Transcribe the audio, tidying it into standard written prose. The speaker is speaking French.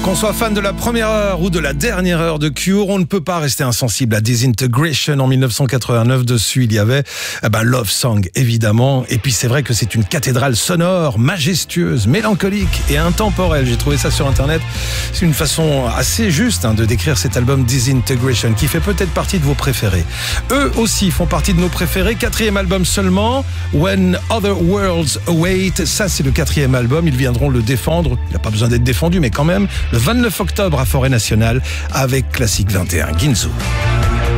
Qu'on soit fan de la première heure ou de la dernière heure de Cure, on ne peut pas rester insensible à Disintegration en 1989. Dessus, il y avait Love Song, évidemment. Et puis c'est vrai que c'est une cathédrale sonore, majestueuse, mélancolique et intemporelle. J'ai trouvé ça sur Internet. C'est une façon assez juste de décrire cet album Disintegration, qui fait peut-être partie de vos préférés. Eux aussi font partie de nos préférés. 4e album seulement, When Other Worlds Await. Ça, c'est le 4e album. Ils viendront le défendre. Il n'a pas besoin d'être défendu, mais quand même. Le 29 octobre à Forêt Nationale avec Classique 21. Ginzu.